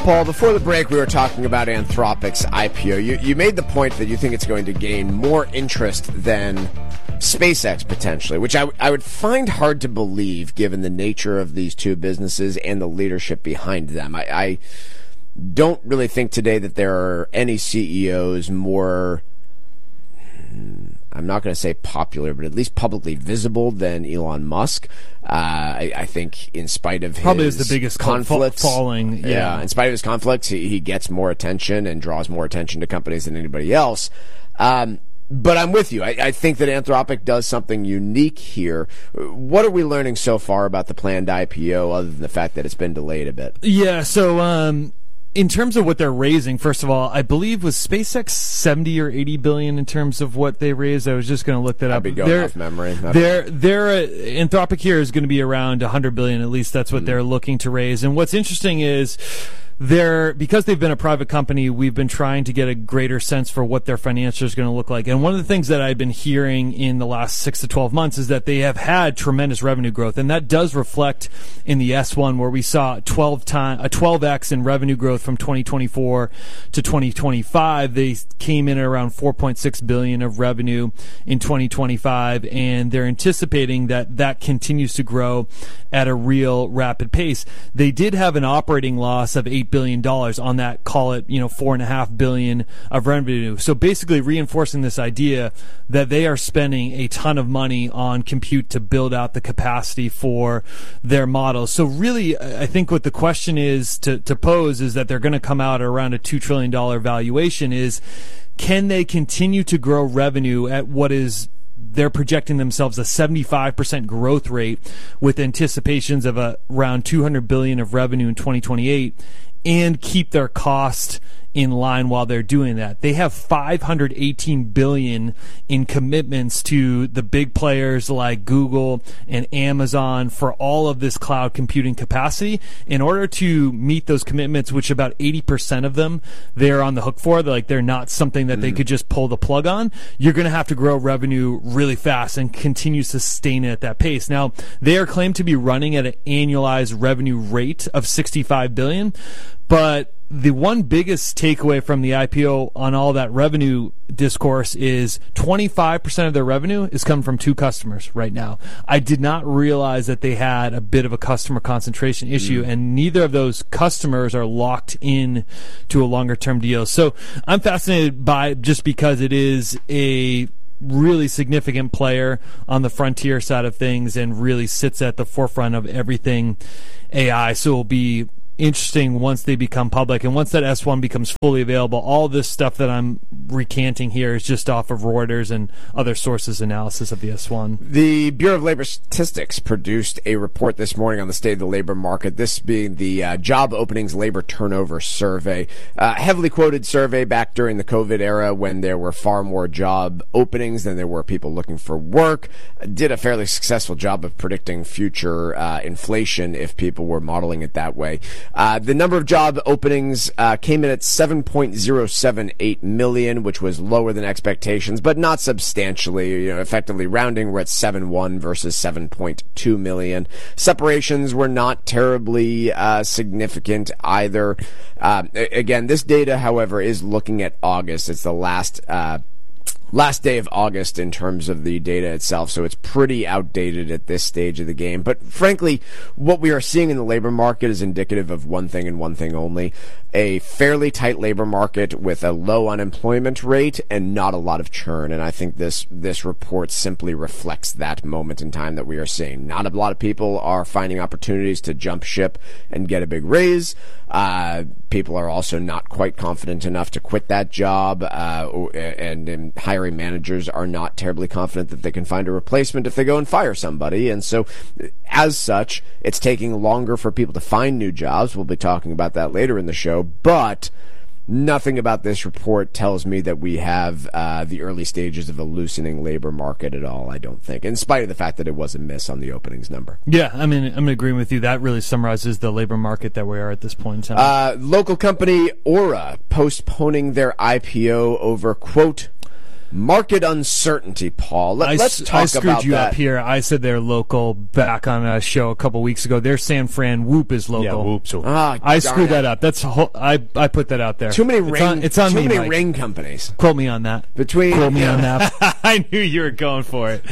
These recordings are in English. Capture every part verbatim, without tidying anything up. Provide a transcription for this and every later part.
Paul, before the break, we were talking about Anthropic's I P O. You, you made the point that you think it's going to gain more interest than SpaceX potentially, which I, w- I would find hard to believe given the nature of these two businesses and the leadership behind them. I, I don't really think today that there are any C E Os more, I'm not going to say popular, but at least publicly visible than Elon Musk. Uh, I, I think in spite of his probably is the biggest conflicts, falling. Yeah. yeah, in spite of his conflicts, he, he gets more attention and draws more attention to companies than anybody else. Um, but I'm with you. I, I think that Anthropic does something unique here. What are we learning so far about the planned I P O, other than the fact that it's been delayed a bit? Yeah. So. Um In terms of what they're raising, first of all, I believe was SpaceX seventy or eighty billion in terms of what they raised. I was just going to look that I'd up. be going they're, off memory. Their their uh, Anthropic here is going to be around one hundred billion. At least that's what mm. they're looking to raise. And what's interesting is they're because they've been a private company, we've been trying to get a greater sense for what their financials are going to look like. And one of the things that I've been hearing in the last six to twelve months is that they have had tremendous revenue growth, and that does reflect in the S one, where we saw twelve time a twelve x in revenue growth from twenty twenty-four to twenty twenty-five. They came in at around four point six billion of revenue in twenty twenty-five, and they're anticipating that that continues to grow at a real rapid pace. They did have an operating loss of eight billion dollars on that, call it, you know, four and a half billion of revenue. So basically reinforcing this idea that they are spending a ton of money on compute to build out the capacity for their models. So really, I think what the question is to, to pose is that they're going to come out at around a two trillion dollars valuation is, can they continue to grow revenue at what is they're projecting themselves a seventy-five percent growth rate with anticipations of a, around two hundred billion dollars of revenue in twenty twenty-eight, and keep their cost in line while they're doing that. They have five hundred eighteen billion dollars in commitments to the big players like Google and Amazon for all of this cloud computing capacity. In order to meet those commitments, which about eighty percent of them they're on the hook for, they're like they're not something that mm. they could just pull the plug on, you're going to have to grow revenue really fast and continue to sustain it at that pace. Now, they are claimed to be running at an annualized revenue rate of sixty-five billion dollars, but the one biggest takeaway from the I P O on all that revenue discourse is twenty-five percent of their revenue is coming from two customers right now. I did not realize that they had a bit of a customer concentration issue, mm. and neither of those customers are locked in to a longer term deal. So I'm fascinated by it just because it is a really significant player on the frontier side of things and really sits at the forefront of everything A I. So it'll be interesting once they become public, and once that S one becomes fully available. All this stuff that I'm recanting here is just off of Reuters and other sources' analysis of the S one. The Bureau of Labor Statistics produced a report this morning on the state of the labor market, this being the uh, Job Openings Labor Turnover Survey. Uh, heavily quoted survey back during the COVID era when there were far more job openings than there were people looking for work. Did a fairly successful job of predicting future uh, inflation if people were modeling it that way. Uh, the number of job openings uh, came in at seven point zero seven eight million, which was lower than expectations, but not substantially. You know, effectively rounding, we're at seven point one versus seven point two million. Separations were not terribly uh, significant either. Uh, again, this data, however, is looking at August. It's the last uh Last day of August in terms of the data itself, so it's pretty outdated at this stage of the game. But frankly, what we are seeing in the labor market is indicative of one thing and one thing only: a fairly tight labor market with a low unemployment rate and not a lot of churn. And I think this this report simply reflects that moment in time that we are seeing. Not a lot of people are finding opportunities to jump ship and get a big raise. Uh, people are also not quite confident enough to quit that job, uh, and, and hiring managers are not terribly confident that they can find a replacement if they go and fire somebody. And so, as such, it's taking longer for people to find new jobs. We'll be talking about that later in the show, but nothing about this report tells me that we have uh, the early stages of a loosening labor market at all, I don't think, in spite of the fact that it was a miss on the openings number. Yeah, I mean, I'm agreeing with you. That really summarizes the labor market that we are at this point in time. Uh, local company Aura postponing their I P O over, quote, Market uncertainty, Paul. Let, I, let's talk I screwed about you that. up here. I said they're local back on a show a couple weeks ago. Their San Fran Whoop is local. Yeah, Whoop. So Ah, I darn screwed it. that up. That's whole, I I put that out there. Too many it's ring. On, it's on too me, many Mike. ring companies. Quote me on that. Between Quote me yeah. on that. I knew you were going for it.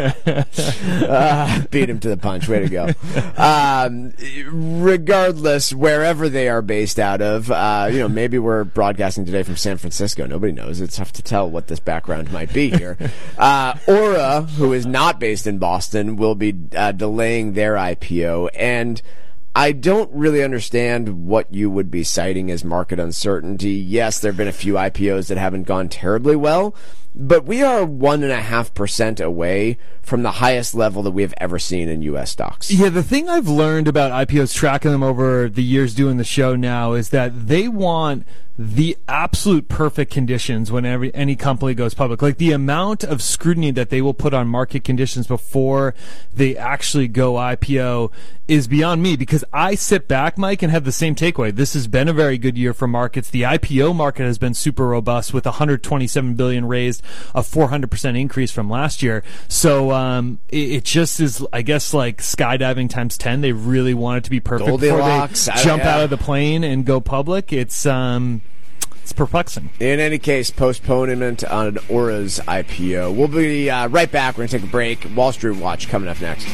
uh, beat him to the punch. Way to go. Um, regardless, wherever they are based out of, uh, you know, maybe we're broadcasting today from San Francisco. Nobody knows. It's tough to tell what this background might be here. Uh, Aura, who is not based in Boston, will be uh, delaying their I P O, and I don't really understand what you would be citing as market uncertainty. Yes, there have been a few I P Os that haven't gone terribly well, but we are one and a half percent away from the highest level that we have ever seen in U S stocks. Yeah, the thing I've learned about I P Os, tracking them over the years doing the show now, is that they want the absolute perfect conditions whenever any company goes public. Like the amount of scrutiny that they will put on market conditions before they actually go I P O is beyond me, because I sit back, Mike, and have the same takeaway. This has been a very good year for markets. The I P O market has been super robust with one hundred twenty-seven billion dollars raised, a four hundred percent increase from last year. So um, it, it just is, I guess, like skydiving times ten. They really want it to be perfect Goldilocks, before they jump yeah. out of the plane and go public. It's um, it's perplexing. In any case, postponement on Aura's I P O. We'll be uh, right back. We're going to take a break. Wall Street Watch coming up next.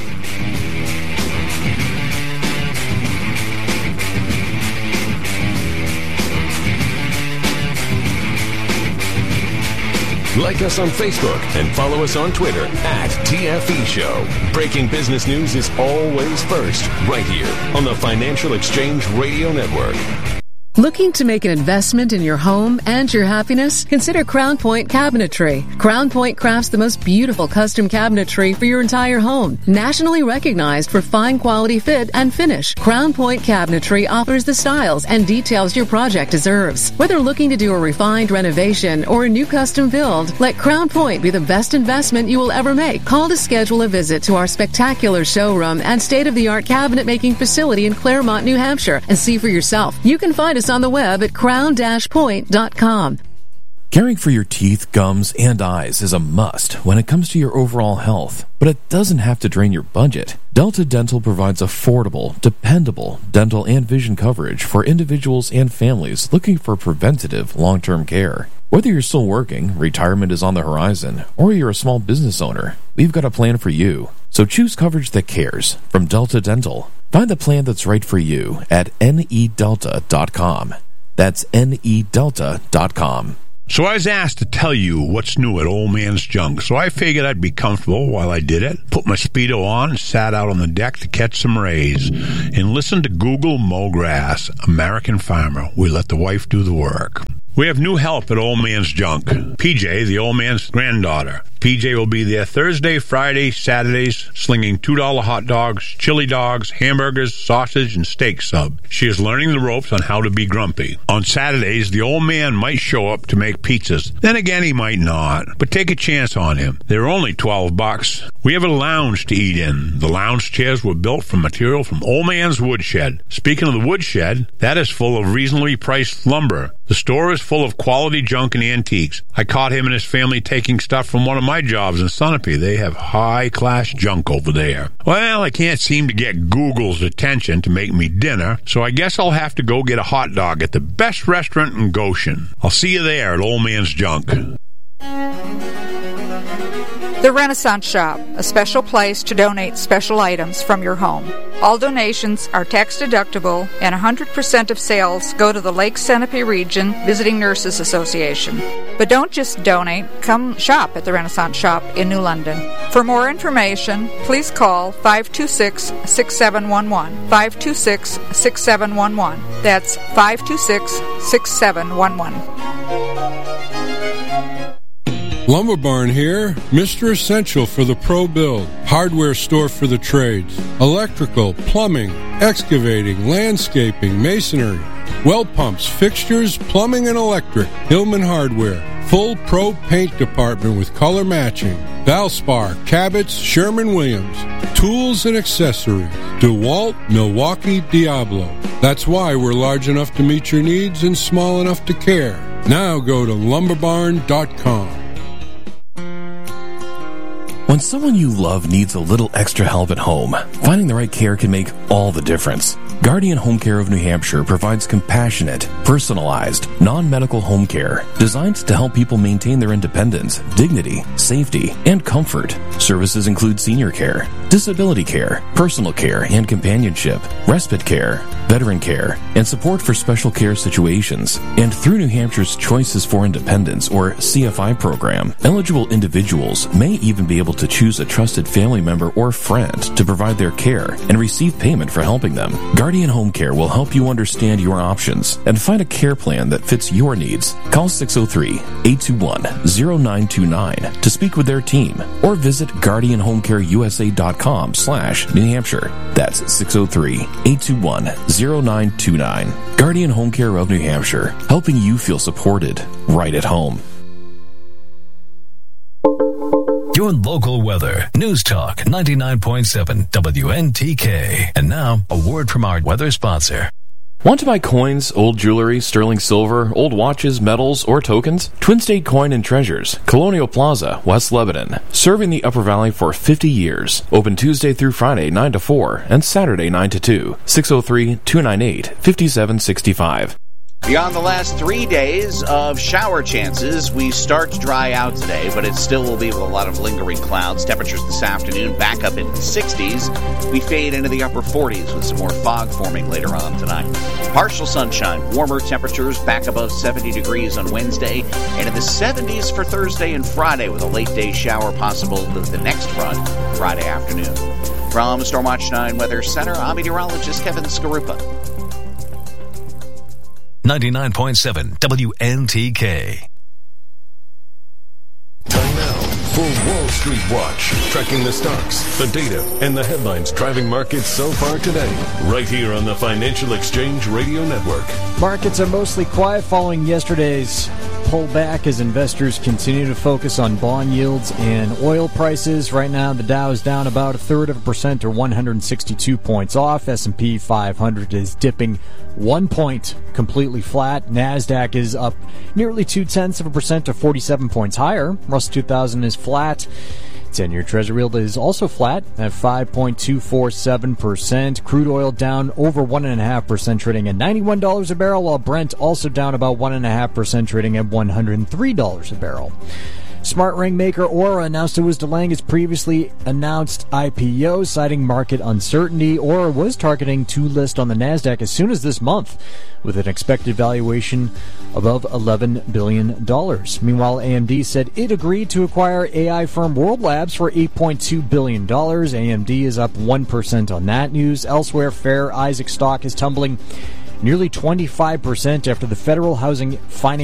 Like us on Facebook and follow us on Twitter at T F E Show. Breaking business news is always first, right here on the Financial Exchange Radio Network. Looking to make an investment in your home and your happiness? Consider Crown Point Cabinetry. Crown Point crafts the most beautiful custom cabinetry for your entire home. Nationally recognized for fine quality fit and finish, Crown Point Cabinetry offers the styles and details your project deserves. Whether looking to do a refined renovation or a new custom build, let Crown Point be the best investment you will ever make. Call to schedule a visit to our spectacular showroom and state-of-the-art cabinet making facility in Claremont, New Hampshire, and see for yourself. You can find us on the web at crown dash point dot com. Caring for your teeth, gums, and eyes is a must when it comes to your overall health, but it doesn't have to drain your budget. Delta Dental provides affordable, dependable dental and vision coverage for individuals and families looking for preventative long-term care. Whether you're still working, retirement is on the horizon, or you're a small business owner, we've got a plan for you. So choose coverage that cares from Delta Dental. Find the plan that's right for you at N E delta dot com. That's N E delta dot com. So I was asked to tell you what's new at Old Man's Junk, so I figured I'd be comfortable while I did it, put my Speedo on, and sat out on the deck to catch some rays, and listen to Google Mow Grass, American Farmer. We let the wife do the work. We have new help at Old Man's Junk. P J, the old man's granddaughter. P J will be there Thursday, Friday, Saturdays, slinging two dollar hot dogs, chili dogs, hamburgers, sausage, and steak sub. She is learning the ropes on how to be grumpy. On Saturdays, the old man might show up to make pizzas. Then again, he might not. But take a chance on him. They're only twelve bucks. We have a lounge to eat in. The lounge chairs were built from material from Old Man's Woodshed. Speaking of the woodshed, that is full of reasonably priced lumber. The store is full of quality junk and antiques. I caught him and his family taking stuff from one of my jobs in Sunapee. They have high-class junk over there. Well, I can't seem to get Google's attention to make me dinner, so I guess I'll have to go get a hot dog at the best restaurant in Goshen. I'll see you there at Old Man's Junk. The Renaissance Shop, a special place to donate special items from your home. All donations are tax deductible, and one hundred percent of sales go to the Lake Sunapee Region Visiting Nurses Association. But don't just donate, come shop at the Renaissance Shop in New London. For more information, please call five two six, six seven one one, five two six, six seven one one. That's five two six, six seven one one. Lumber Barn here, Mister Essential for the pro build, hardware store for the trades, electrical, plumbing, excavating, landscaping, masonry, well pumps, fixtures, plumbing and electric, Hillman Hardware, full pro paint department with color matching, Valspar, Cabot's, Sherman-Williams, tools and accessories, DeWalt, Milwaukee, Diablo. That's why we're large enough to meet your needs and small enough to care. Now go to lumber barn dot com. When someone you love needs a little extra help at home, finding the right care can make all the difference. Guardian Home Care of New Hampshire provides compassionate, personalized, non-medical home care designed to help people maintain their independence, dignity, safety, and comfort. Services include senior care, disability care, personal care and companionship, respite care, veteran care, and support for special care situations. And through New Hampshire's Choices for Independence, or C F I program, eligible individuals may even be able to choose a trusted family member or friend to provide their care and receive payment for helping them. Guardian Home Care will help you understand your options and find a care plan that fits your needs. Call six oh three, eight two one, oh nine two nine to speak with their team or visit guardian home care u s a dot com slash New Hampshire. That's six oh three, eight two one, oh nine two nine. Guardian Home Care of New Hampshire, helping you feel supported right at home. Your local weather. News Talk ninety-nine point seven W N T K. And now, a word from our weather sponsor. Want to buy coins, old jewelry, sterling silver, old watches, medals, or tokens? Twin State Coin and Treasures, Colonial Plaza, West Lebanon. Serving the Upper Valley for fifty years. Open Tuesday through Friday, nine to four, and Saturday, nine to two. six oh three, two nine eight, five seven six five. Beyond the last three days of shower chances, we start to dry out today, but it still will be with a lot of lingering clouds. Temperatures this afternoon back up into the sixties. We fade into the upper forties with some more fog forming later on tonight. Partial sunshine, warmer temperatures back above seventy degrees on Wednesday, and in the seventies for Thursday and Friday with a late day shower possible with the next run Friday afternoon. From Stormwatch nine Weather Center, I'm meteorologist Kevin Skarupa. ninety-nine point seven W N T K. Time now for Wall Street Watch, tracking the stocks, the data, and the headlines driving markets so far today, right here on the Financial Exchange Radio Network. Markets are mostly quiet following yesterday's pullback as investors continue to focus on bond yields and oil prices. Right now, the Dow is down about a third of a percent, or one hundred sixty-two points off. S and P five hundred is dipping one point, completely flat. NASDAQ is up nearly two-tenths of a percent to forty-seven points higher. Russell two thousand is flat. ten-year Treasury yield is also flat at five point two four seven percent. Crude oil down over one point five percent, trading at ninety-one dollars a barrel, while Brent also down about one point five percent, trading at one hundred three dollars a barrel. Smart ring maker Aura announced it was delaying its previously announced I P O, citing market uncertainty. Aura was targeting to list on the NASDAQ as soon as this month, with an expected valuation above eleven billion dollars. Meanwhile, A M D said it agreed to acquire A I firm World Labs for eight point two billion dollars. A M D is up one percent on that news. Elsewhere, Fair Isaac stock is tumbling nearly twenty-five percent after the Federal Housing Finance